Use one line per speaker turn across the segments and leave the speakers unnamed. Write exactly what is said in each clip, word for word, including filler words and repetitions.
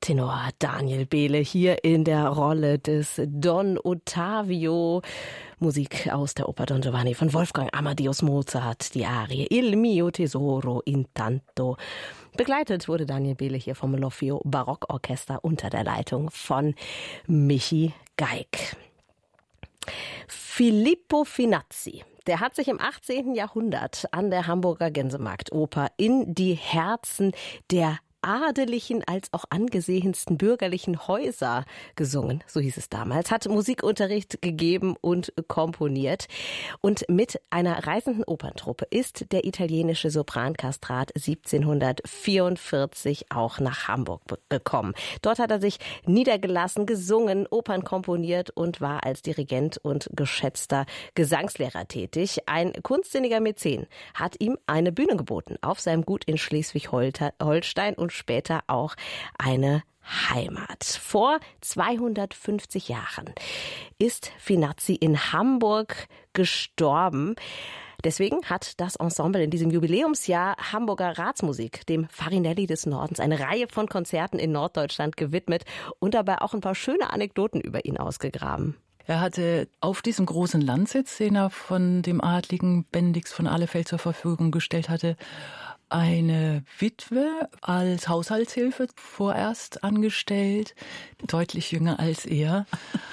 Tenor Daniel Behle hier in der Rolle des Don Ottavio. Musik aus der Oper Don Giovanni von Wolfgang Amadeus Mozart, die Arie Il mio tesoro intanto. Begleitet wurde Daniel Behle hier vom L'Orfeo Barockorchester unter der Leitung von Michi Geig. Filippo Finazzi. Der hat sich im achtzehnten Jahrhundert an der Hamburger Gänsemarktoper in die Herzen der adeligen als auch angesehensten bürgerlichen Häuser gesungen, so hieß es damals, hat Musikunterricht gegeben und komponiert. Und mit einer reisenden Operntruppe ist der italienische Soprankastrat siebzehnhundertvierundvierzig auch nach Hamburg gekommen. Dort hat er sich niedergelassen, gesungen, Opern komponiert und war als Dirigent und geschätzter Gesangslehrer tätig. Ein kunstsinniger Mäzen hat ihm eine Bühne geboten auf seinem Gut in Schleswig-Holstein und später auch eine Heimat. Vor zweihundertfünfzig Jahren ist Finazzi in Hamburg gestorben. Deswegen hat das Ensemble in diesem Jubiläumsjahr Hamburger Ratsmusik, dem Farinelli des Nordens, eine Reihe von Konzerten in Norddeutschland gewidmet und dabei auch ein paar schöne Anekdoten über ihn ausgegraben.
Er hatte auf diesem großen Landsitz, den er von dem adligen Bendix von Ahlefeldt zur Verfügung gestellt hatte, eine Witwe als Haushaltshilfe vorerst angestellt, deutlich jünger als er.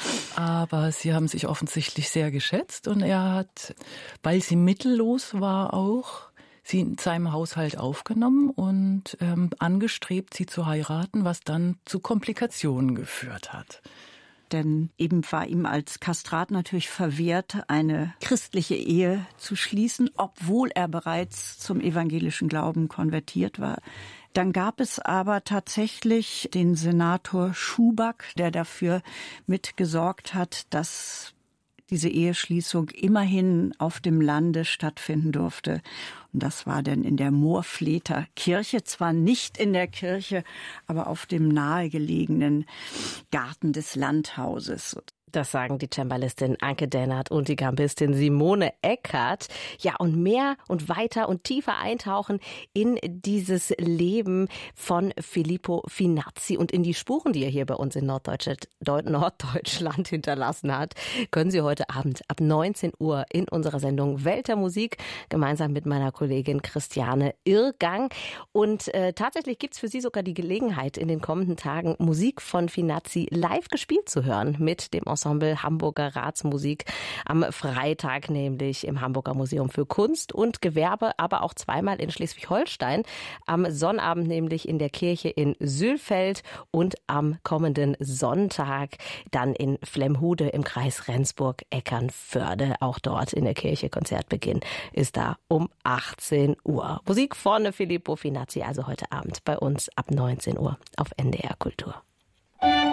Aber sie haben sich offensichtlich sehr geschätzt und er hat, weil sie mittellos war auch, sie in seinem Haushalt aufgenommen und ähm, angestrebt, sie zu heiraten, was dann zu Komplikationen geführt hat.
Denn eben war ihm als Kastrat natürlich verwehrt, eine christliche Ehe zu schließen, obwohl er bereits zum evangelischen Glauben konvertiert war. Dann gab es aber tatsächlich den Senator Schuback, der dafür mitgesorgt hat, dass diese Eheschließung immerhin auf dem Lande stattfinden durfte. Und das war dann in der Moorfleter Kirche, zwar nicht in der Kirche, aber auf dem nahegelegenen Garten des Landhauses.
Das sagen die Cembalistin Anke Dennert und die Gambistin Simone Eckert. Ja, und mehr und weiter und tiefer eintauchen in dieses Leben von Filippo Finazzi und in die Spuren, die er hier bei uns in Norddeutschland, Norddeutschland hinterlassen hat, können Sie heute Abend ab neunzehn Uhr in unserer Sendung Welt der Musik gemeinsam mit meiner Kollegin Christiane Irrgang. Und äh, tatsächlich gibt's für Sie sogar die Gelegenheit, in den kommenden Tagen Musik von Finazzi live gespielt zu hören mit dem Ensemble Hamburger Ratsmusik am Freitag, nämlich im Hamburger Museum für Kunst und Gewerbe, aber auch zweimal in Schleswig-Holstein, am Sonnabend nämlich in der Kirche in Sülfeld und am kommenden Sonntag dann in Flemhude im Kreis Rendsburg-Eckernförde. Auch dort in der Kirche Konzertbeginn ist da um achtzehn Uhr. Musik von Filippo Finazzi, also heute Abend bei uns ab neunzehn Uhr auf N D R Kultur.